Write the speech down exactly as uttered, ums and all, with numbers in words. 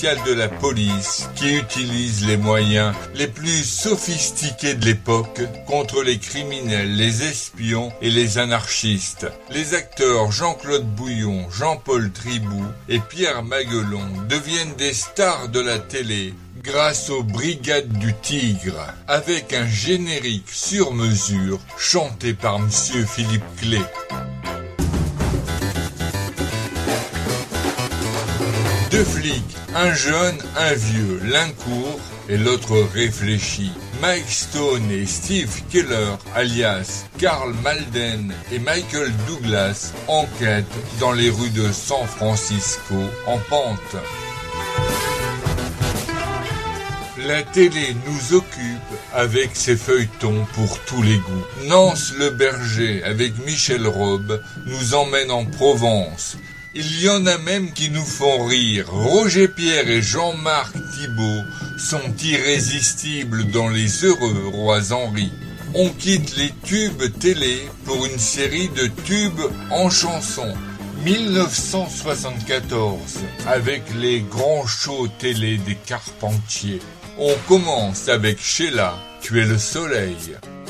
de la police qui utilise les moyens les plus sophistiqués de l'époque contre les criminels, les espions et les anarchistes. Les acteurs Jean-Claude Bouillon, Jean-Paul Tribou et Pierre Maguelon deviennent des stars de la télé grâce aux Brigades du Tigre, avec un générique sur mesure chanté par Monsieur Philippe Clay. Deux flics, un jeune, un vieux, l'un court et l'autre réfléchit. Mike Stone et Steve Keller, alias Karl Malden et Michael Douglas, enquêtent dans les rues de San Francisco en pente. La télé nous occupe avec ses feuilletons pour tous les goûts. Nance le Berger avec Michel Robe nous emmène en Provence. Il y en a même qui nous font rire. Roger Pierre et Jean-Marc Thibault sont irrésistibles dans Les Heureux Rois Henri. On quitte les tubes télé pour une série de tubes en chansons. mille neuf cent soixante-quatorze, avec les grands shows télé des Carpentiers. On commence avec Sheila, Tu es le soleil.